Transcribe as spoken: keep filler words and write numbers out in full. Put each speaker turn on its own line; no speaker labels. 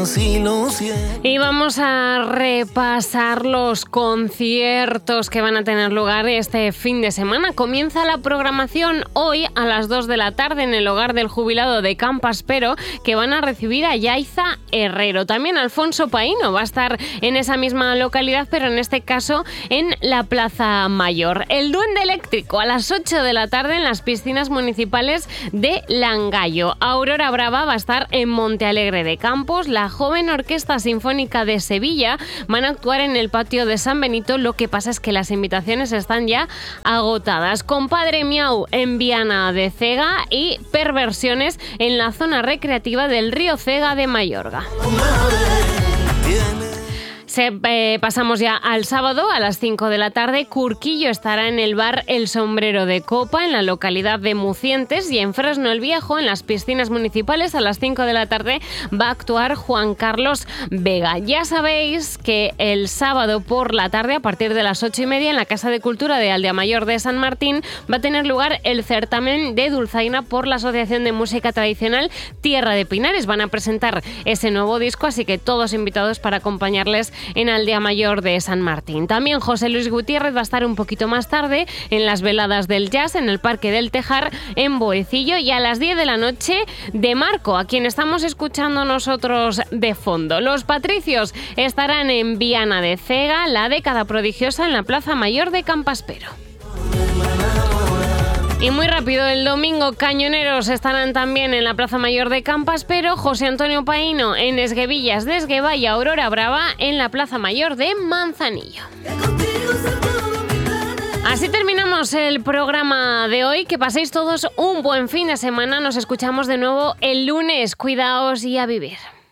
así lo siento.
Y vamos a repasar los conciertos que van a tener lugar este fin de semana. Comienza la programación hoy a las dos de la tarde en el Hogar del Jubilado de Campaspero, que van a recibir a Yaiza Herrero. También Alfonso Paíno va a estar en esa misma localidad, pero en este caso en la Plaza Mayor. El Duende Eléctrico a las ocho de la tarde en las piscinas municipales de Langallo. Aurora Brava va a estar en Montealegre de Campos. La Joven Orquesta Sinfónica de Sevilla van a actuar en el patio de San Benito. Lo que pasa es que las invitaciones están ya agotadas. Compadre Miau en Viana de Cega y Perversiones en la zona recreativa del Río Cega de Mayorga. Se, eh, pasamos ya al sábado a las cinco de la tarde. Curquillo estará en el bar El Sombrero de Copa en la localidad de Mucientes, y en Fresno el Viejo, en las piscinas municipales, a las cinco de la tarde va a actuar Juan Carlos Vega. Ya sabéis que el sábado por la tarde, a partir de las ocho y media, en la Casa de Cultura de Aldea Mayor de San Martín va a tener lugar el certamen de dulzaina por la Asociación de Música Tradicional Tierra de Pinares. Van a presentar ese nuevo disco, así que todos invitados para acompañarles en Aldea Mayor de San Martín. También José Luis Gutiérrez va a estar un poquito más tarde en las veladas del jazz en el Parque del Tejar en Boecillo, y a las diez de la noche De Marco, a quien estamos escuchando nosotros de fondo. Los Patricios estarán en Viana de Cega, La Década Prodigiosa en la Plaza Mayor de Campaspero. Y muy rápido, el domingo Cañoneros estarán también en la Plaza Mayor de Campaspero, José Antonio Paíno en Esguevillas de Esgueva y Aurora Brava en la Plaza Mayor de Manzanillo. Así terminamos el programa de hoy. Que paséis todos un buen fin de semana. Nos escuchamos de nuevo el lunes. Cuidaos y a vivir.